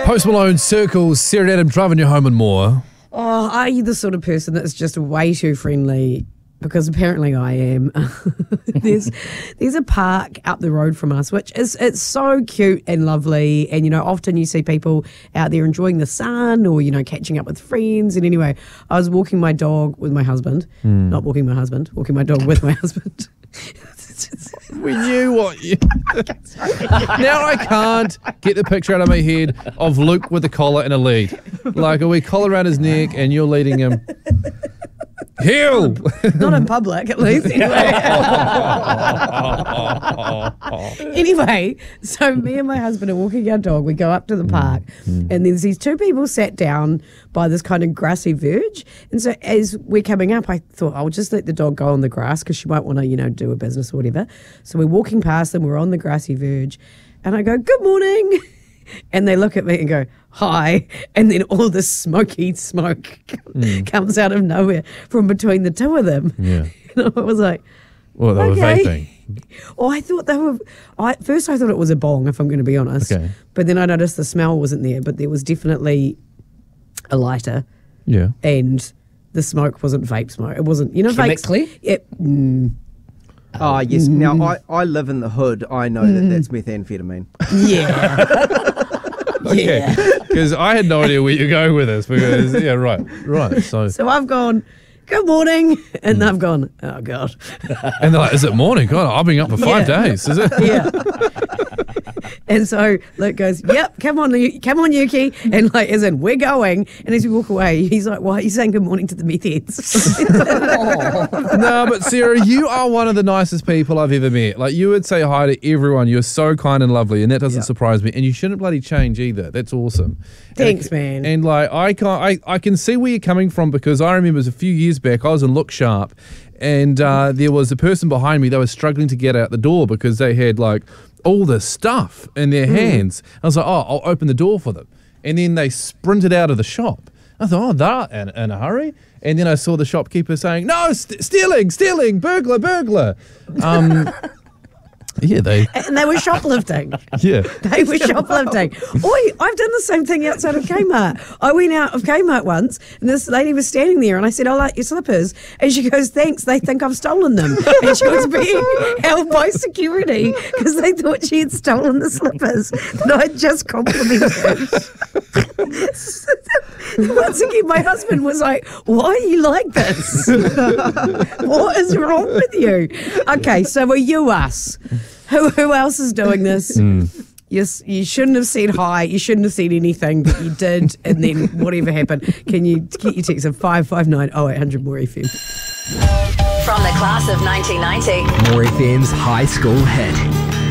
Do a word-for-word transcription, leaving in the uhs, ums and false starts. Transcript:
Post Malone, Circles, Sarah and Adam driving you home and more. Oh, are you the sort of person that's just way too friendly? Because apparently I am. there's there's a park up the road from us, which is it's so cute and lovely. And, you know, often you see people out there enjoying the sun or, you know, catching up with friends. And anyway, I was walking my dog with my husband. Mm. Not walking my husband, walking my dog with my husband. We knew what you... Now I can't get the picture out of my head of Luke with a collar and a lead. Like a wee collar around his neck and you're leading him. Heel! Not in public, at least. Anyway. Anyway, so me and my husband are walking our dog. We go up to the park, mm. and there's these two people sat down by this kind of grassy verge. And so as we're coming up, I thought, I'll just let the dog go on the grass because she might want to, you know, do a business or whatever. So we're walking past them. We're on the grassy verge. And I go, good morning. And they look at me and go, hi. And then all this smoky smoke mm. comes out of nowhere from between the two of them. Yeah. And I was like, well, they okay. were vaping. Well, I thought they were, I, first I thought it was a bong, if I'm going to be honest. Okay. But then I noticed the smell wasn't there, but there was definitely a lighter. Yeah. And the smoke wasn't vape smoke. It wasn't, you know, chemically? Vape, it, mm, Oh, yes. Mm. Now, I, I live in the hood. I know mm. that that's methamphetamine. Yeah. Okay. Because I had no idea where you're going with this. Because, yeah, right. Right. So, so I've gone, good morning. And mm. they've gone, oh, God. And they're like, is it morning? God, I've been up for five yeah. days. Is it? Yeah. And so Luke goes, yep, come on, come on, Yuki. And like, as in, we're going. And as we walk away, he's like, why are you saying good morning to the meth heads? No, but Sarah, you are one of the nicest people I've ever met. Like, you would say hi to everyone. You're so kind and lovely, and that doesn't yep. surprise me. And you shouldn't bloody change either. That's awesome. Thanks, and, man. And like, I can't, I, I can see where you're coming from because I remember it was a few years back, I was in Look Sharp, and uh, there was a person behind me. They were struggling to get out the door because they had like all this stuff in their mm. hands. I was like, oh, I'll open the door for them. And then they sprinted out of the shop. I thought, oh, they're in, in a hurry. And then I saw the shopkeeper saying, no, st- stealing, stealing, burglar, burglar. Um, yeah, they... And they were shoplifting. Yeah. They were shoplifting. Oi, I've done the same thing outside of Kmart. I went out of Kmart once, and this lady was standing there, and I said, I like your slippers. And she goes, thanks, they think I've stolen them. And she was being held by security because they thought she had stolen the slippers that I'd just complimented. Once again, my husband was like, why are you like this? What is wrong with you? Okay, so are you us? Who who else is doing this? Mm. Yes, you shouldn't have said hi. You shouldn't have said anything, but you did, and then whatever happened. Can you get your text at five five nine oh eight hundred more F M? From the class of nineteen ninety, More F M's high school hit.